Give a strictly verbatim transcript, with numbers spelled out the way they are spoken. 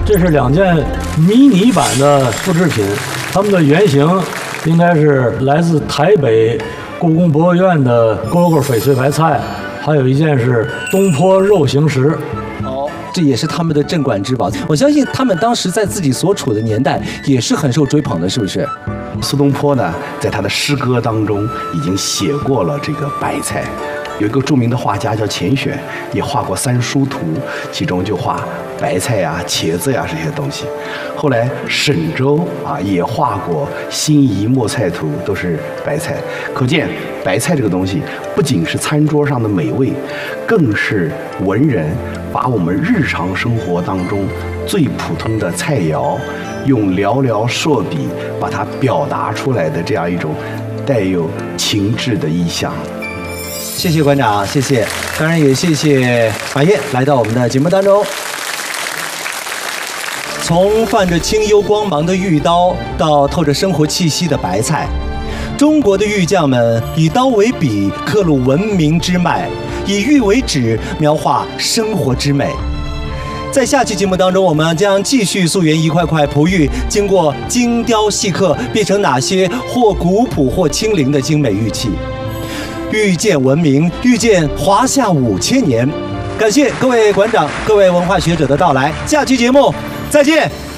这是两件迷你版的复制品，它们的原型应该是来自台北故宫博物院的蝈蝈翡翠白菜，还有一件是东坡肉形石。 哦，这也是他们的镇馆之宝。我相信他们当时在自己所处的年代也是很受追捧的，是不是？ 苏东坡呢，在他的诗歌当中已经写过了这个白菜。有一个著名的画家叫钱选，也画过三书图，其中就画白菜呀、茄子呀这些东西。后来沈周啊也画过辛夷墨菜图，都是白菜。可见白菜这个东西不仅是餐桌上的美味，更是文人把我们日常生活当中最普通的菜肴，用寥寥数笔把它表达出来的这样一种带有情致的意象。 谢谢馆长，谢谢，当然也谢谢马燕来到我们的节目当中。从泛着清幽光芒的玉刀，到透着生活气息的白菜，中国的玉匠们以刀为笔，刻录文明之脉；以玉为纸，描画生活之美。在下期节目当中，我们将继续溯源一块块璞玉经过精雕细刻变成哪些或古朴或轻灵的精美玉器。遇见文明，遇见华夏五千年。感谢各位馆长、各位文化学者的到来，下期节目再见。